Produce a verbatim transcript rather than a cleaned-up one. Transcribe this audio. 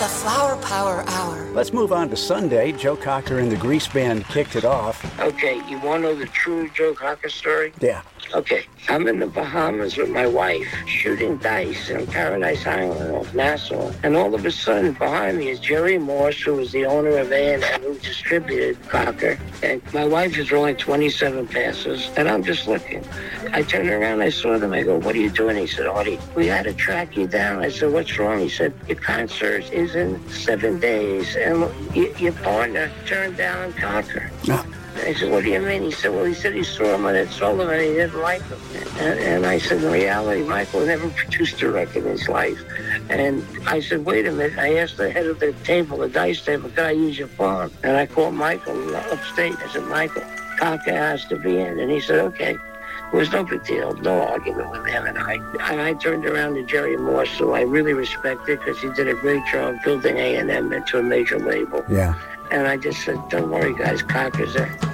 the Flower Power Hour. Let's move on to Sunday. Joe Cocker and the Grease Band kicked it off. Okay, you want to know the true Joe Cocker story? Yeah. Okay, I'm in the Bahamas with my wife, shooting dice in Paradise Island off Nassau. And all of a sudden, behind me is Jerry Morse, who was the owner of A and M, who distributed Cocker. And my wife is rolling twenty-seven passes, and I'm just looking. I turned around, I saw them, I go, what are you doing? He said, Artie, we had to track you down. I said, what's wrong? He said, your concert is in seven days, and y- your partner turned down Cocker. Oh. I said, what do you mean? He said, well, he said he saw him on Ed Sullivan and he didn't like him. And, and I said, in reality, Michael never produced a record in his life. And I said, wait a minute. I asked the head of the table, the dice table, can I use your phone? And I called Michael upstate. I said, Michael, Cocker has to be in. And he said, okay. It was no big deal, no argument with him and I. And I turned around to Jerry Morse, who I really respected because he did a great job building A and M into a major label. Yeah. And I just said, don't worry, guys, Cocker's there.